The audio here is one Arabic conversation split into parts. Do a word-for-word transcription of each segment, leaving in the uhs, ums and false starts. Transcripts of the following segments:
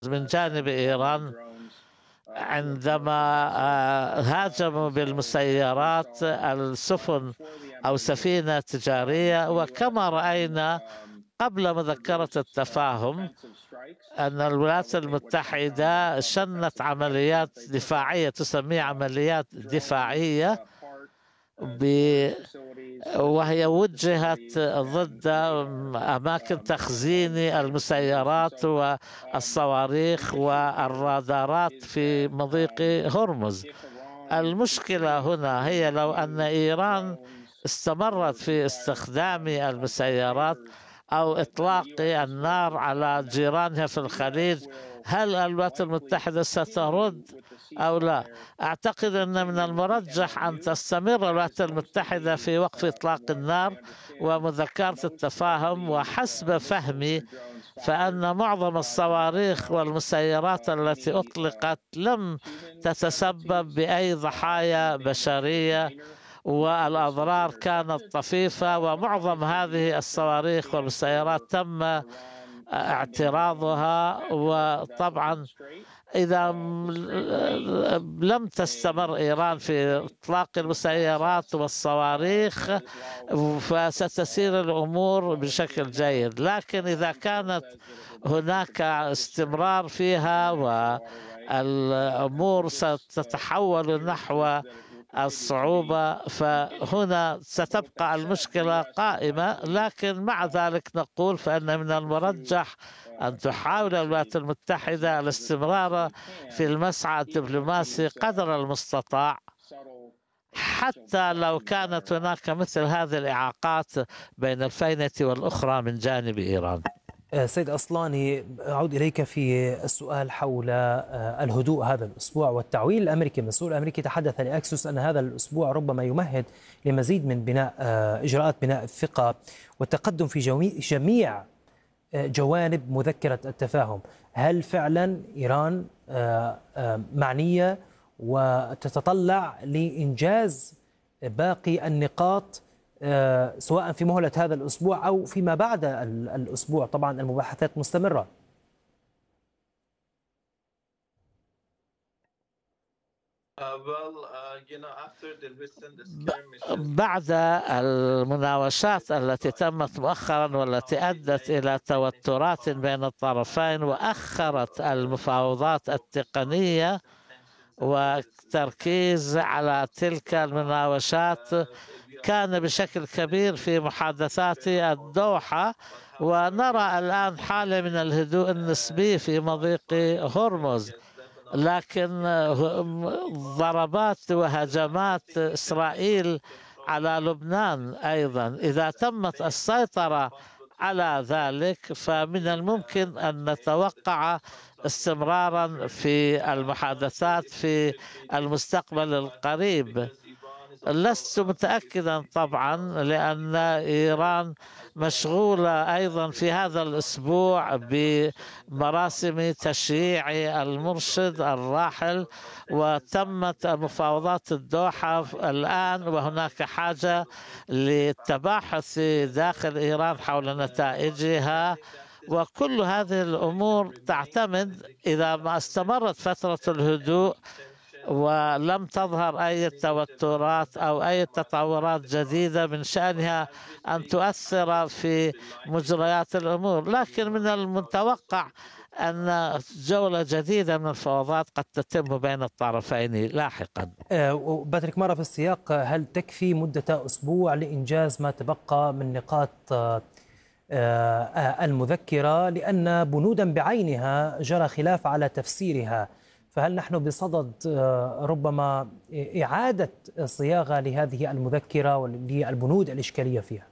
من جانب إيران عندما هاجموا بالمسيرات السفن أو سفينة تجارية. وكما رأينا قبل مذكرة التفاهم أن الولايات المتحدة شنت عمليات دفاعية تسمى عمليات دفاعية وهي وجهت ضد أماكن تخزين المسيرات والصواريخ والرادارات في مضيق هرمز. المشكلة هنا هي لو أن إيران استمرت في استخدام المسيرات أو إطلاق النار على جيرانها في الخليج، هل الولايات المتحدة سترد أو لا؟ أعتقد أن من المرجح أن تستمر الولايات المتحدة في وقف إطلاق النار ومذكرة التفاهم. وحسب فهمي فأن معظم الصواريخ والمسيرات التي أطلقت لم تتسبب بأي ضحايا بشرية والأضرار كانت طفيفة، ومعظم هذه الصواريخ والمسيرات تم اعتراضها. وطبعا إذا لم تستمر إيران في إطلاق المسيرات والصواريخ فستسير الأمور بشكل جيد، لكن إذا كانت هناك استمرار فيها والأمور ستتحول نحو الصعوبة فهنا ستبقى المشكلة قائمة. لكن مع ذلك نقول فإن من المرجح أن تحاول الولايات المتحدة الاستمرار في المسعى الدبلوماسي قدر المستطاع، حتى لو كانت هناك مثل هذه الإعاقات بين الفينة والأخرى من جانب إيران. سيد أصلاني، أعود إليك في السؤال حول الهدوء هذا الأسبوع والتعويل الأمريكي. مسؤول أمريكي تحدث لأكسوس أن هذا الأسبوع ربما يمهد لمزيد من بناء إجراءات بناء الثقة والتقدم في جميع جوانب مذكرة التفاهم. هل فعلا إيران معنية وتتطلع لإنجاز باقي النقاط سواء في مهلة هذا الأسبوع أو فيما بعد الأسبوع؟ طبعا المباحثات مستمرة. بعد المناوشات التي تمت مؤخرا والتي أدت إلى توترات بين الطرفين وأخرت المفاوضات التقنية وتركيز على تلك المناوشات كان بشكل كبير في محادثات الدوحة، ونرى الآن حالة من الهدوء النسبي في مضيق هرمز. لكن ضربات وهجمات إسرائيل على لبنان أيضا إذا تمت السيطرة على ذلك فمن الممكن أن نتوقع استمرارا في المحادثات في المستقبل القريب. لست متأكدا طبعا لأن إيران مشغولة أيضا في هذا الأسبوع بمراسم تشييع المرشد الراحل، وتمت مفاوضات الدوحة الآن وهناك حاجة للتباحث داخل إيران حول نتائجها. وكل هذه الأمور تعتمد إذا ما استمرت فترة الهدوء ولم تظهر أي توترات أو أي تطورات جديدة من شأنها أن تؤثر في مجريات الأمور. لكن من المتوقع أن جولة جديدة من الفوضات قد تتم بين الطرفين لاحقا. باتريك مرة في السياق، هل تكفي مدة أسبوع لإنجاز ما تبقى من نقاط المذكرة؟ لأن بنودا بعينها جرى خلاف على تفسيرها، فهل نحن بصدد ربما إعادة صياغة لهذه المذكرة وللبنود الإشكالية فيها؟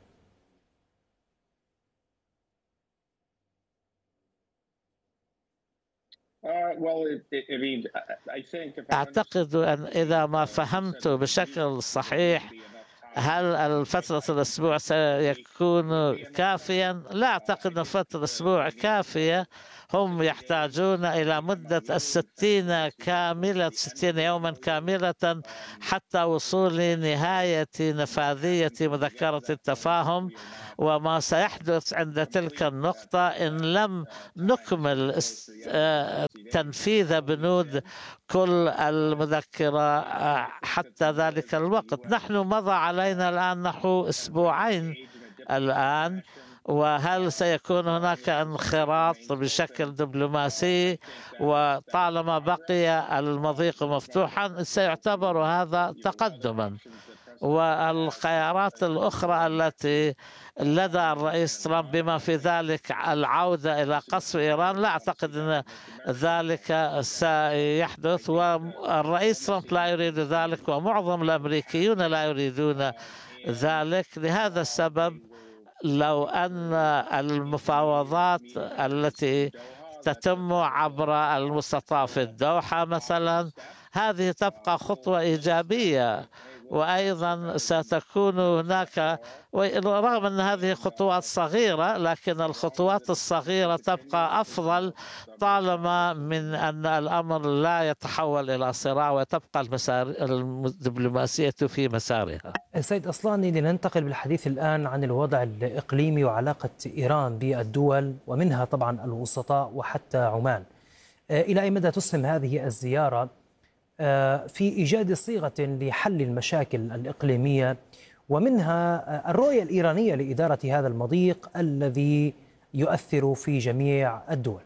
أعتقد أن إذا ما فهمت بشكل صحيح هل الفترة الأسبوع سيكون كافيا؟ لا أعتقد أن فترة الأسبوع كافية. هم يحتاجون إلى مدة الستين كاملة، ستين يوما كاملة حتى وصول نهاية نفاذية مذكرة التفاهم. وما سيحدث عند تلك النقطة إن لم نكمل تنفيذ بنود كل المذكرة حتى ذلك الوقت. نحن مضى علينا الآن نحو أسبوعين الآن، وهل سيكون هناك انخراط بشكل دبلوماسي؟ وطالما بقي المضيق مفتوحا سيعتبر هذا تقدما. والخيارات الأخرى التي لدى الرئيس ترامب بما في ذلك العودة إلى قصف إيران، لا أعتقد أن ذلك سيحدث، والرئيس ترامب لا يريد ذلك، ومعظم الأمريكيون لا يريدون ذلك. لهذا السبب لو أن المفاوضات التي تتم عبر المستطاف في الدوحة مثلا، هذه تبقى خطوة إيجابية، وأيضا ستكون هناك، رغم أن هذه خطوات صغيرة، لكن الخطوات الصغيرة تبقى أفضل طالما من أن الأمر لا يتحول إلى صراع وتبقى المسار الدبلوماسية في مسارها. سيد أصلاني، لننتقل بالحديث الآن عن الوضع الإقليمي وعلاقة إيران بالدول ومنها طبعا الوسطاء وحتى عمان. إلى أي مدى تسهم هذه الزيارة في إيجاد صيغة لحل المشاكل الإقليمية ومنها الرؤية الإيرانية لإدارة هذا المضيق الذي يؤثر في جميع الدول؟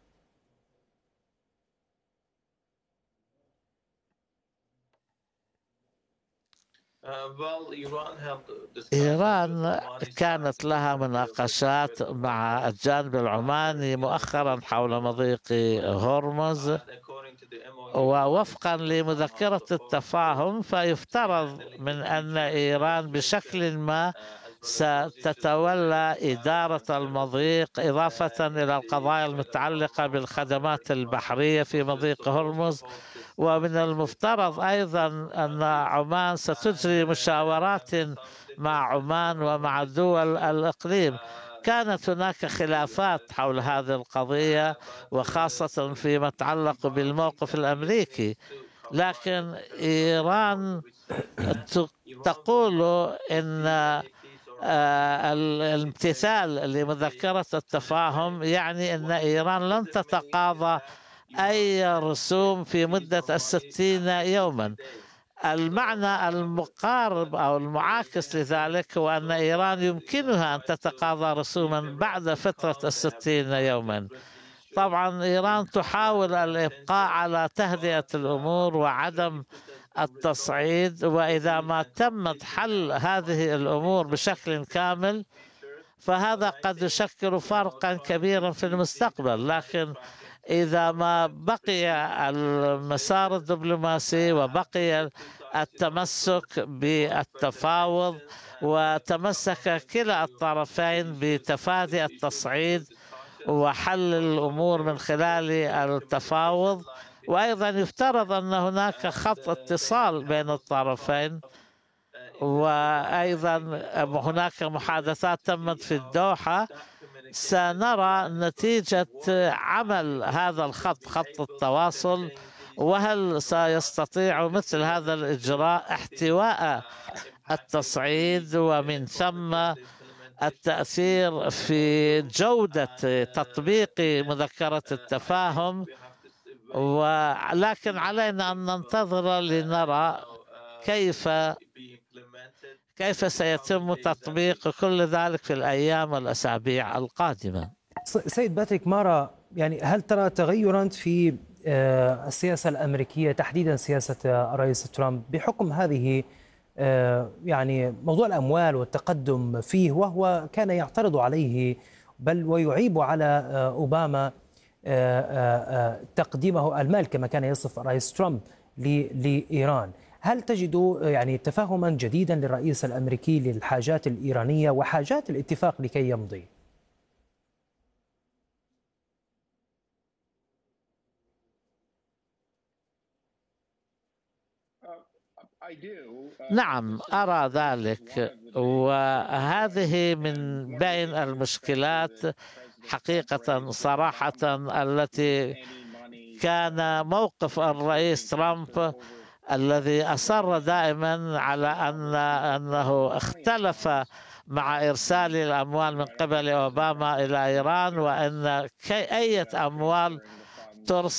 إيران كانت لها مناقشات مع الجانب العماني مؤخرا حول مضيق هرمز، ووفقا لمذكرة التفاهم فيفترض من أن إيران بشكل ما ستتولى إدارة المضيق، إضافة إلى القضايا المتعلقة بالخدمات البحرية في مضيق هرمز. ومن المفترض أيضا أن عمان ستجري مشاورات مع عمان ومع دول الإقليم. كانت هناك خلافات حول هذه القضية، وخاصة فيما يتعلق بالموقف الأمريكي، لكن إيران تقول إن الامتثال لمذكرة التفاهم يعني أن إيران لن تتقاضى أي رسوم في مدة الستين يوما. المعنى المقارب أو المعاكس لذلك هو أن إيران يمكنها أن تتقاضى رسوما بعد فترة الستين يوما. طبعا إيران تحاول الإبقاء على تهدئة الأمور وعدم التصعيد، وإذا ما تمت حل هذه الأمور بشكل كامل فهذا قد يشكل فرقا كبيرا في المستقبل. لكن إذا ما بقي المسار الدبلوماسي وبقي التمسك بالتفاوض وتمسك كلا الطرفين بتفادي التصعيد وحل الأمور من خلال التفاوض، وأيضا يفترض أن هناك خط اتصال بين الطرفين، وأيضا هناك محادثات تمت في الدوحة، سنرى نتيجة عمل هذا الخط، خط التواصل، وهل سيستطيع مثل هذا الإجراء احتواء التصعيد ومن ثم التأثير في جودة تطبيق مذكرة التفاهم. ولكن علينا أن ننتظر لنرى كيف كيف سيتم تطبيق كل ذلك في الأيام والأسابيع القادمة. سيد باتريك مارا، يعني هل ترى تغيرا في السياسة الأمريكية تحديدا سياسة الرئيس ترامب بحكم هذه يعني موضوع الأموال والتقدم فيه، وهو كان يعترض عليه بل ويعيب على أوباما تقديمه المال كما كان يصف الرئيس ترامب لإيران؟ هل تجد يعني تفاهما جديدا للرئيس الأمريكي للحاجات الإيرانية وحاجات الاتفاق لكي يمضي؟ نعم أرى ذلك، وهذه من بين المشكلات حقيقة صراحة التي كان موقف الرئيس ترامب الذي أصر دائما على أن أنه اختلف مع إرسال الأموال من قبل أوباما إلى إيران، وأن أي أموال ترسل